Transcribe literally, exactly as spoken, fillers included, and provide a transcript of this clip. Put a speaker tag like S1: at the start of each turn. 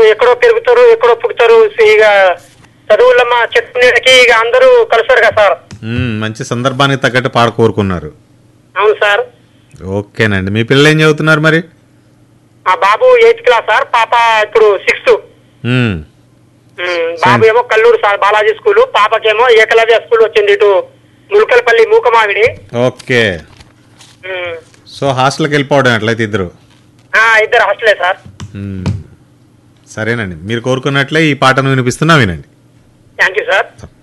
S1: ఎక్కడో పెరుగుతారు, ఎక్కడో పుడతారు. ఇక చదువులమ్మ చెట్టు నీడకి ఇక అందరూ కలుస్తారు కదా సార్.
S2: మ్మ్, మంచి సందర్భానికి తగ్గట్టు పాట కోరుకున్నారు.
S1: అవును సార్.
S2: ఓకేనండి. మీ పిల్లలు ఏం చదువుతున్నారు మరి?
S1: మా బాబు ఎయిత్ క్లాస్ సార్, పాప ఇప్పుడు సిక్స్త్.
S2: మ్మ్.
S1: బాబు ఏమో Kalluru sir Balaji school, పాపకేమో Eklavya school వచ్చింది ఇటు ములకలపల్లి మూకమావిడి.
S2: ఓకే.
S1: మ్మ్.
S2: సో హాస్టల్కి వెళ్ళిపోవడం అట్లయితే ఇద్దరు?
S1: ఆ, ఇద్దరు హాస్టలే సార్.
S2: మ్మ్. సరేనండి, మీరు కోరుకున్నట్లే ఈ పాటను వినిపిస్తున్నా, వినండి.
S1: Thank you sir.